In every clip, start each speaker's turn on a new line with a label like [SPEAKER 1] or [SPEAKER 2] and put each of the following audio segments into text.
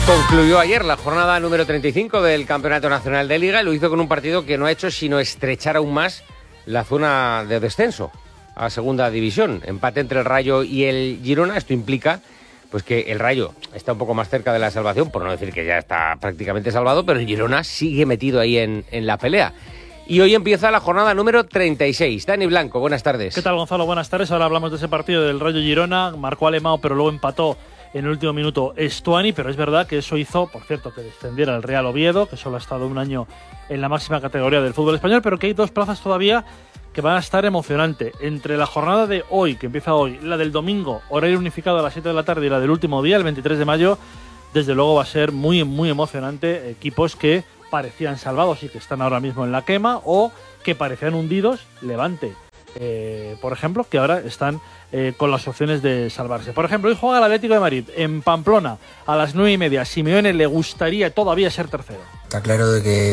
[SPEAKER 1] Concluyó ayer la jornada número 35 del Campeonato Nacional de Liga y lo hizo con un partido que no ha hecho sino estrechar aún más la zona de descenso a segunda división. Empate entre el Rayo y el Girona. Esto implica pues que el Rayo está un poco más cerca de la salvación, por no decir que ya está prácticamente salvado, pero el Girona sigue metido ahí en la pelea. Y hoy empieza la jornada número 36. Dani Blanco, buenas tardes.
[SPEAKER 2] ¿Qué tal, Gonzalo? Buenas tardes. Ahora hablamos de ese partido del Rayo Girona. Marcó Alemão, pero luego empató en el último minuto Stuani, pero es verdad que eso hizo, por cierto, que descendiera el Real Oviedo, que solo ha estado un año en la máxima categoría del fútbol español, pero que hay dos plazas todavía que van a estar emocionantes. Entre la jornada de hoy, que empieza hoy, la del domingo, horario unificado a las 7 de la tarde, y la del último día, el 23 de mayo, desde luego va a ser muy, muy emocionante. Equipos que parecían salvados y que están ahora mismo en la quema, o que parecían hundidos, Levante, por ejemplo, que ahora están con las opciones de salvarse. Por ejemplo, hoy juega el Atlético de Madrid en Pamplona a las 9:30. Simeone le gustaría todavía ser tercero.
[SPEAKER 3] Está claro de que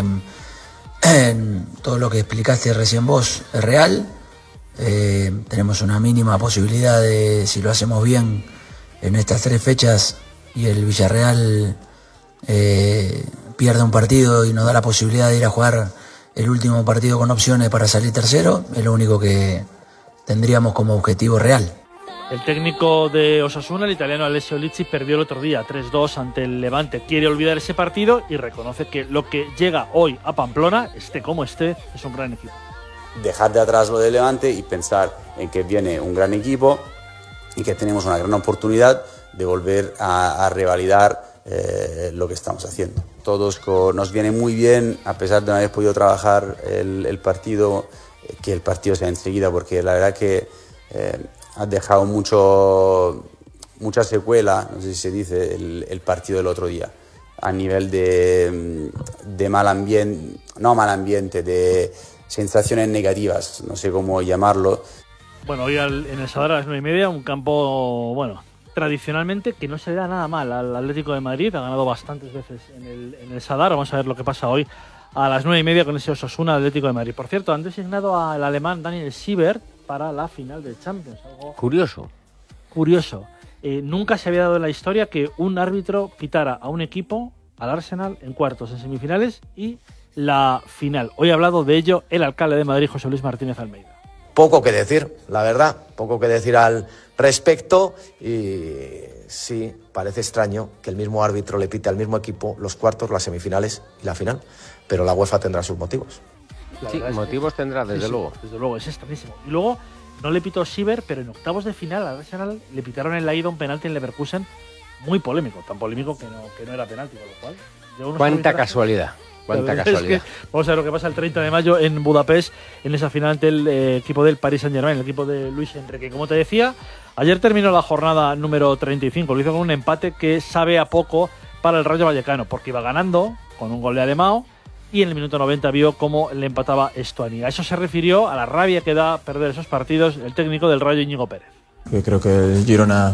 [SPEAKER 3] todo lo que explicaste recién vos es real. Tenemos una mínima posibilidad de, si lo hacemos bien en estas 3 fechas y el Villarreal pierde un partido y nos da la posibilidad de ir a jugar el último partido con opciones para salir tercero, es lo único que tendríamos como objetivo real.
[SPEAKER 2] El técnico de Osasuna, el italiano Alessio Lizzi, perdió el otro día 3-2 ante el Levante. Quiere olvidar ese partido y reconoce que lo que llega hoy a Pamplona, esté como esté, es un gran equipo.
[SPEAKER 4] Dejar de atrás lo de Levante y pensar en que viene un gran equipo y que tenemos una gran oportunidad de volver a revalidar lo que estamos haciendo. Todos nos viene muy bien, a pesar de no haber podido trabajar el partido, que el partido sea enseguida, porque la verdad que ha dejado mucha secuela, no sé si se dice, el partido del otro día, a nivel de mal ambiente, no mal ambiente, de sensaciones negativas, no sé cómo llamarlo.
[SPEAKER 2] Bueno, hoy en el Sadar a las 9:30, un campo, bueno, tradicionalmente que no se le da nada mal al Atlético de Madrid. Ha ganado bastantes veces en el Sadar. Vamos a ver lo que pasa hoy a las 9:30 con ese Osasuna Atlético de Madrid. Por cierto, han designado al alemán Daniel Siebert para la final de Champions. Algo
[SPEAKER 1] curioso.
[SPEAKER 2] Nunca se había dado en la historia que un árbitro pitara a un equipo, al Arsenal, en cuartos, en semifinales y la final. Hoy ha hablado de ello el alcalde de Madrid, José Luis Martínez Almeida.
[SPEAKER 5] Poco que decir, la verdad, poco que decir al respecto, y sí, parece extraño que el mismo árbitro le pite al mismo equipo los cuartos, las semifinales y la final, pero la UEFA tendrá sus motivos.
[SPEAKER 1] Sí, motivos tendrá, desde luego.
[SPEAKER 2] Desde luego, es extrañísimo. Y luego, no le pitó Siebert, pero en octavos de final al Arsenal le pitaron en la ida un penalti en Leverkusen muy polémico, tan polémico que no era penalti, con lo cual...
[SPEAKER 1] Cuánta casualidad. Cuánta casualidad.
[SPEAKER 2] Vamos a ver lo que pasa el 30 de mayo en Budapest, en esa final ante el equipo del Paris Saint-Germain, el equipo de Luis Enrique. Como te decía, ayer terminó la jornada número 35, lo hizo con un empate que sabe a poco para el Rayo Vallecano, porque iba ganando con un gol de Alemão y en el minuto 90 vio cómo le empataba Stuani. A eso se refirió, a la rabia que da perder esos partidos, el técnico del Rayo, Íñigo Pérez.
[SPEAKER 6] Yo creo que el Girona,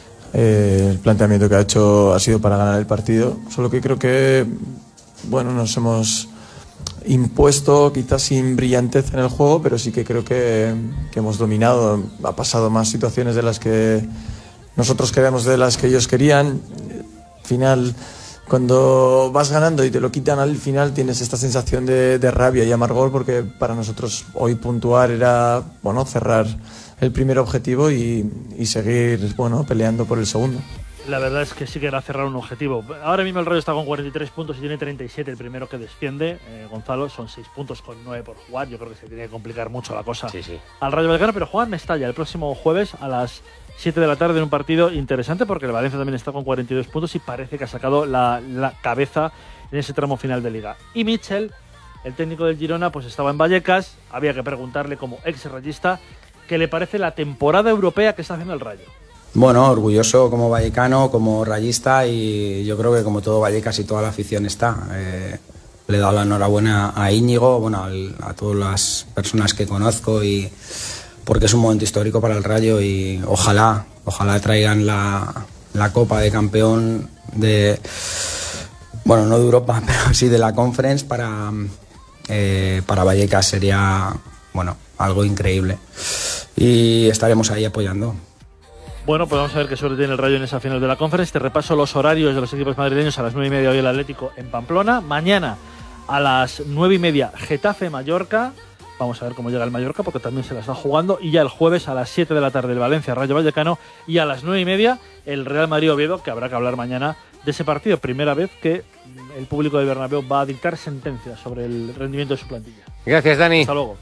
[SPEAKER 6] el planteamiento que ha hecho ha sido para ganar el partido, solo que creo que nos hemos impuesto quizás sin brillantez en el juego, pero sí que creo que hemos dominado. Ha pasado más situaciones de las que nosotros queríamos, de las que ellos querían. Al final, cuando vas ganando y te lo quitan al final, tienes esta sensación de rabia y amargor, porque para nosotros hoy puntuar era cerrar el primer objetivo y seguir peleando por el segundo.
[SPEAKER 2] La verdad es que sí que era cerrar un objetivo. Ahora mismo el Rayo está con 43 puntos y tiene 37, el primero que desciende. Gonzalo, son 6 puntos con 9 por jugar. Yo creo que se tiene que complicar mucho la cosa al Rayo Vallecano, pero juega en Mestalla el próximo jueves a las 7 de la tarde en un partido interesante, porque el Valencia también está con 42 puntos y parece que ha sacado la cabeza en ese tramo final de Liga. Y Michel, el técnico del Girona, pues estaba en Vallecas. Había que preguntarle, como ex-rayista, qué le parece la temporada europea que está haciendo el Rayo.
[SPEAKER 7] Bueno, orgulloso como vallecano, como rayista, y yo creo que como todo Vallecas y toda la afición está. Le he dado la enhorabuena a Íñigo, a todas las personas que conozco, y porque es un momento histórico para el Rayo, y ojalá traigan la Copa de Campeón de, no de Europa, pero sí de la Conference para Vallecas. Sería algo increíble y estaremos ahí apoyando.
[SPEAKER 2] Bueno, pues vamos a ver qué suerte tiene el Rayo en esa final de la Conference. Te repaso los horarios de los equipos madrileños. A las 9:30 hoy el Atlético en Pamplona. Mañana a las 9:30 Getafe-Mallorca. Vamos a ver cómo llega el Mallorca porque también se la está jugando. Y ya el jueves a las 7 de la tarde el Valencia-Rayo Vallecano. Y a las 9:30 el Real Madrid-Oviedo, que habrá que hablar mañana de ese partido. Primera vez que el público de Bernabéu va a dictar sentencias sobre el rendimiento de su plantilla.
[SPEAKER 1] Gracias, Dani.
[SPEAKER 2] Hasta luego.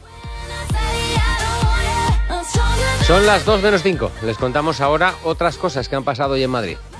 [SPEAKER 1] Son las 2:05. Les contamos ahora otras cosas que han pasado hoy en Madrid.